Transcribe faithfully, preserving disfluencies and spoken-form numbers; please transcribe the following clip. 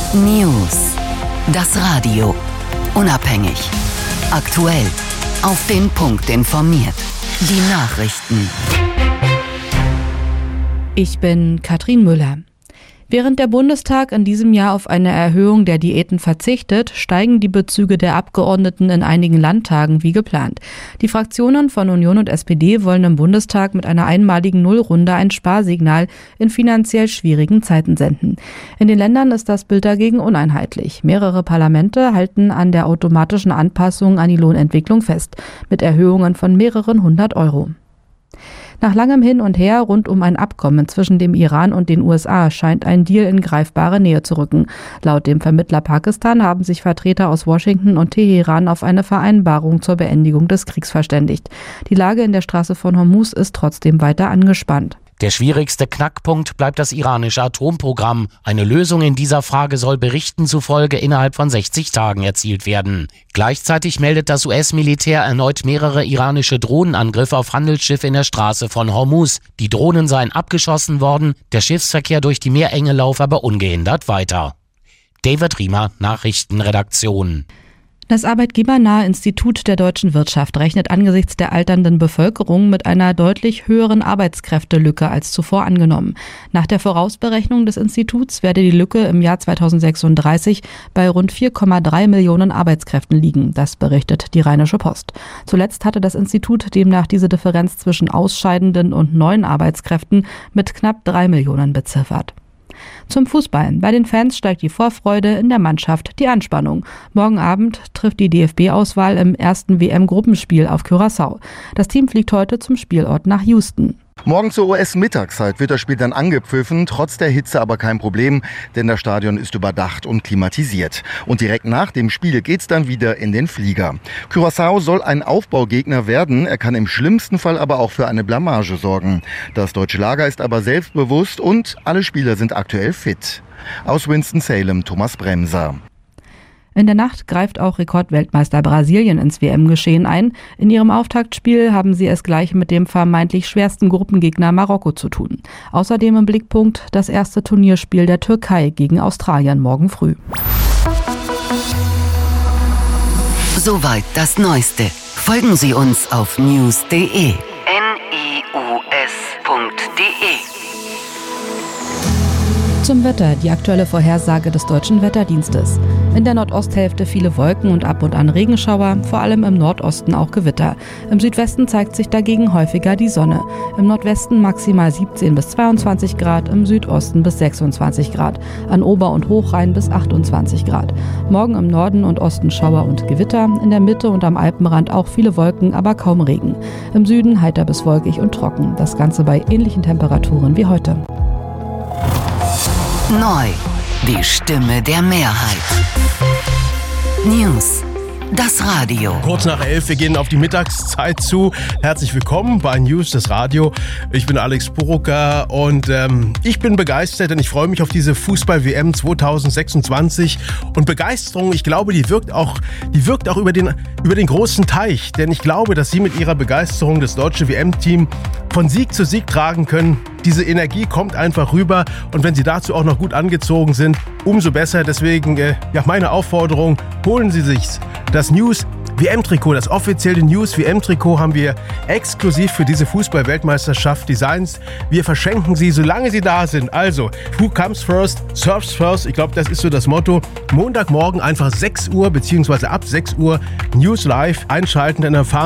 News. Das Radio. Unabhängig. Aktuell. Auf den Punkt informiert. Die Nachrichten. Ich bin Katrin Müller. Während der Bundestag in diesem Jahr auf eine Erhöhung der Diäten verzichtet, steigen die Bezüge der Abgeordneten in einigen Landtagen wie geplant. Die Fraktionen von Union und S P D wollen im Bundestag mit einer einmaligen Nullrunde ein Sparsignal in finanziell schwierigen Zeiten senden. In den Ländern ist das Bild dagegen uneinheitlich. Mehrere Parlamente halten an der automatischen Anpassung an die Lohnentwicklung fest, mit Erhöhungen von mehreren hundert Euro. Nach langem Hin und Her rund um ein Abkommen zwischen dem Iran und den U S A scheint ein Deal in greifbare Nähe zu rücken. Laut dem Vermittler Pakistan haben sich Vertreter aus Washington und Teheran auf eine Vereinbarung zur Beendigung des Kriegs verständigt. Die Lage in der Straße von Hormuz ist trotzdem weiter angespannt. Der schwierigste Knackpunkt bleibt das iranische Atomprogramm. Eine Lösung in dieser Frage soll Berichten zufolge innerhalb von sechzig Tagen erzielt werden. Gleichzeitig meldet das U S-Militär erneut mehrere iranische Drohnenangriffe auf Handelsschiffe in der Straße von Hormuz. Die Drohnen seien abgeschossen worden, der Schiffsverkehr durch die Meerenge laufe aber ungehindert weiter. David Riemer, Nachrichtenredaktion. Das arbeitgebernahe Institut der deutschen Wirtschaft rechnet angesichts der alternden Bevölkerung mit einer deutlich höheren Arbeitskräftelücke als zuvor angenommen. Nach der Vorausberechnung des Instituts werde die Lücke im Jahr zweitausendsechsunddreißig bei rund vier Komma drei Millionen Arbeitskräften liegen. Das berichtet die Rheinische Post. Zuletzt hatte das Institut demnach diese Differenz zwischen ausscheidenden und neuen Arbeitskräften mit knapp drei Millionen beziffert. Zum Fußball. Bei den Fans steigt die Vorfreude, in der Mannschaft die Anspannung. Morgen Abend trifft die D F B-Auswahl im ersten W M-Gruppenspiel auf Curaçao. Das Team fliegt heute zum Spielort nach Houston. Morgen zur U S-Mittagszeit wird das Spiel dann angepfiffen, trotz der Hitze aber kein Problem, denn das Stadion ist überdacht und klimatisiert. Und direkt nach dem Spiel geht's dann wieder in den Flieger. Curaçao soll ein Aufbaugegner werden, er kann im schlimmsten Fall aber auch für eine Blamage sorgen. Das deutsche Lager ist aber selbstbewusst und alle Spieler sind aktuell fit. Aus Winston-Salem, Thomas Bremser. In der Nacht greift auch Rekordweltmeister Brasilien ins W M-Geschehen ein. In ihrem Auftaktspiel haben sie es gleich mit dem vermeintlich schwersten Gruppengegner Marokko zu tun. Außerdem im Blickpunkt das erste Turnierspiel der Türkei gegen Australien morgen früh. Soweit das Neueste. Folgen Sie uns auf news punkt de. N I U S punkt de. Zum Wetter, die aktuelle Vorhersage des Deutschen Wetterdienstes. In der Nordosthälfte viele Wolken und ab und an Regenschauer, vor allem im Nordosten auch Gewitter. Im Südwesten zeigt sich dagegen häufiger die Sonne. Im Nordwesten maximal siebzehn bis zweiundzwanzig Grad, im Südosten bis sechsundzwanzig Grad, an Ober- und Hochrhein bis achtundzwanzig Grad. Morgen im Norden und Osten Schauer und Gewitter, in der Mitte und am Alpenrand auch viele Wolken, aber kaum Regen. Im Süden heiter bis wolkig und trocken, das Ganze bei ähnlichen Temperaturen wie heute. Neu. Die Stimme der Mehrheit. News. Das Radio. Kurz nach elf, wir gehen auf die Mittagszeit zu. Herzlich willkommen bei News, das Radio. Ich bin Alex Burucker und ähm, ich bin begeistert, denn ich freue mich auf diese Fußball-W M zweitausendsechsundzwanzig. Und Begeisterung, ich glaube, die wirkt auch, die wirkt auch über den, über den großen Teich. Denn ich glaube, dass Sie mit Ihrer Begeisterung das deutsche W M-Team von Sieg zu Sieg tragen können. Diese Energie kommt einfach rüber und wenn Sie dazu auch noch gut angezogen sind, umso besser. Deswegen, äh, ja, meine Aufforderung, holen Sie sich das News W M-Trikot, das offizielle News W M-Trikot haben wir exklusiv für diese Fußball-Weltmeisterschaft designt. Wir verschenken sie, solange sie da sind. Also, who comes first, serves first. Ich glaube, das ist so das Motto. Montagmorgen einfach sechs Uhr bzw. ab sechs Uhr News Live einschalten, dann erfahren